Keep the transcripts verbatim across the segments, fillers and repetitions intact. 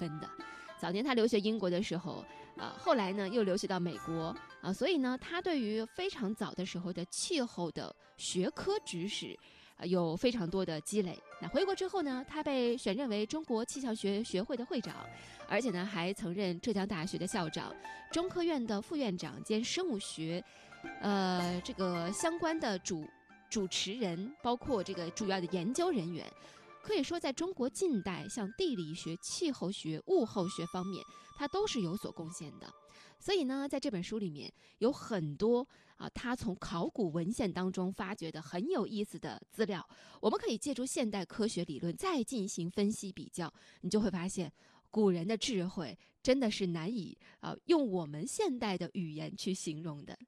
分的。早年他留学英国的时候，呃，后来呢又留学到美国啊、呃，所以呢，他对于非常早的时候的气候的学科知识，呃，有非常多的积累。那回国之后呢，他被选任为中国气象学学会的会长，而且呢还曾任浙江大学的校长、中科院的副院长兼生物学，呃，这个相关的主主持人，包括这个主要的研究人员。可以说在中国近代像地理学、气候学、物候学方面，它都是有所贡献的。所以呢，在这本书里面有很多啊，他从考古文献当中发掘的很有意思的资料，我们可以借助现代科学理论再进行分析比较，你就会发现古人的智慧真的是难以啊用我们现代的语言去形容的。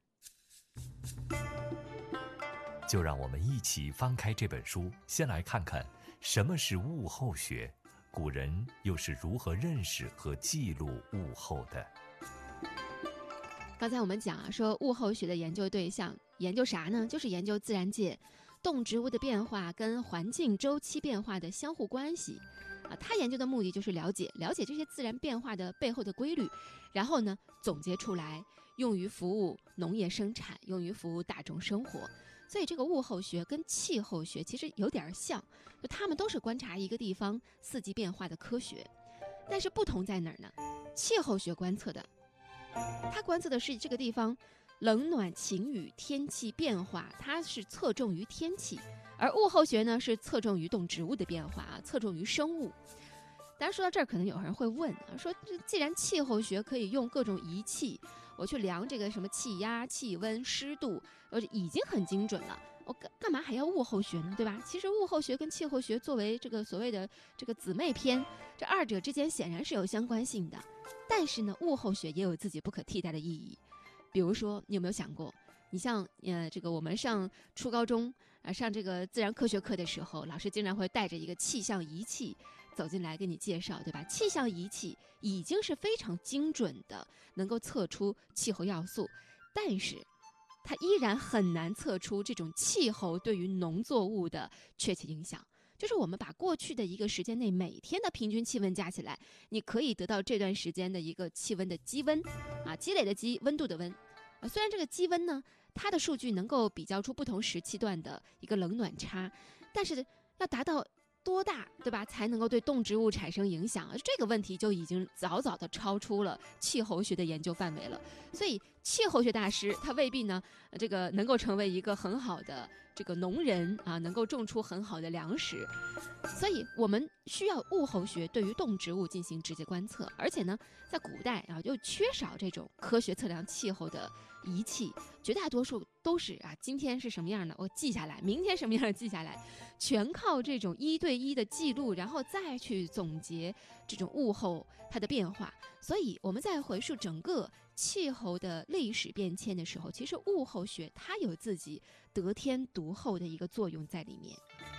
就让我们一起翻开这本书，先来看看什么是物候学，古人又是如何认识和记录物候的。 刚才我们讲啊，说物候学的研究对象研究啥呢？就是研究自然界动植物的变化跟环境周期变化的相互关系啊。他研究的目的就是了解了解这些自然变化的背后的规律，然后呢总结出来，用于服务农业生产，用于服务大众生活。所以这个物候学跟气候学其实有点像，就他们都是观察一个地方四季变化的科学，但是不同在哪儿呢？气候学观测的，它观测的是这个地方冷暖晴雨天气变化，它是侧重于天气；而物候学呢是侧重于动植物的变化啊，侧重于生物。当然说到这儿，可能有人会问啊，说既然气候学可以用各种仪器，我去量这个什么气压、气温、湿度，呃，已经很精准了，我干干嘛还要物候学呢？对吧？其实物候学跟气候学作为这个所谓的这个姊妹篇，这二者之间显然是有相关性的。但是呢，物候学也有自己不可替代的意义。比如说，你有没有想过？你像呃，这个我们上初高中啊、呃，上这个自然科学课的时候，老师经常会带着一个气象仪器走进来给你介绍，对吧？气象仪器已经是非常精准的，能够测出气候要素，但是它依然很难测出这种气候对于农作物的确切影响。就是我们把过去的一个时间内每天的平均气温加起来，你可以得到这段时间的一个气温的积温啊，积累的积，温度的温。啊，虽然这个积温呢，它的数据能够比较出不同时期段的一个冷暖差，但是要达到多大，对吧，才能够对动植物产生影响？这个问题就已经早早的超出了气候学的研究范围了。所以气候学大师他未必呢，这个能够成为一个很好的这个农人啊，能够种出很好的粮食。所以我们需要物候学对于动植物进行直接观测，而且呢，在古代啊，又缺少这种科学测量气候的仪器，绝大多数都是啊，今天是什么样的我记下来，明天什么样的记下来，全靠这种一对一的记录，然后再去总结这种物候它的变化。所以我们在回溯整个气候的历史变迁的时候，其实物候学它有自己得天独厚的一个作用在里面。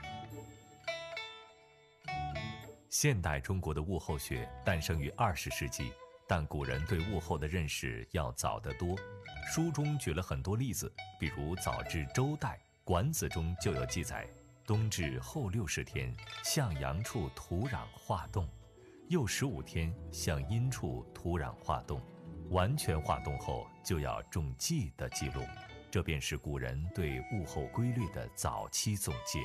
现代中国的物候学诞生于二十世纪，但古人对物候的认识要早得多。书中举了很多例子，比如早至周代，《管子》中就有记载：冬至后六十天，向阳处土壤化冻；又十五天，向阴处土壤化冻。完全化冻后，就要种稷的记录。这便是古人对物候规律的早期总结。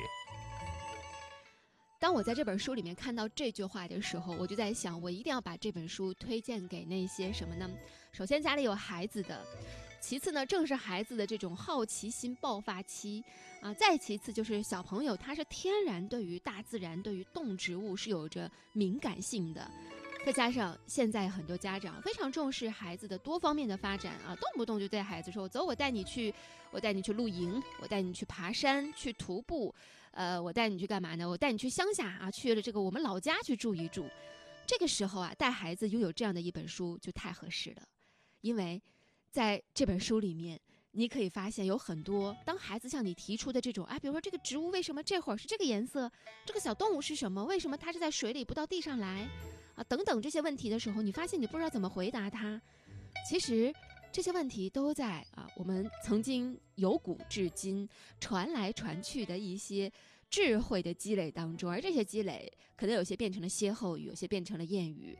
当我在这本书里面看到这句话的时候，我就在想，我一定要把这本书推荐给那些什么呢？首先家里有孩子的，其次呢正是孩子的这种好奇心爆发期啊，再其次就是小朋友他是天然对于大自然、对于动植物是有着敏感性的。再加上现在很多家长非常重视孩子的多方面的发展啊，动不动就对孩子说，走，我带你去，我带你去露营，我带你去爬山，去徒步，呃，我带你去干嘛呢？我带你去乡下啊，去了这个我们老家去住一住。这个时候啊，带孩子拥有这样的一本书就太合适了，因为在这本书里面，你可以发现有很多当孩子向你提出的这种啊，比如说这个植物为什么这会儿是这个颜色，这个小动物是什么，为什么它是在水里不到地上来啊，等等这些问题的时候，你发现你不知道怎么回答它。其实这些问题都在啊我们曾经由古至今传来传去的一些智慧的积累当中，而这些积累可能有些变成了歇后语，有些变成了谚语，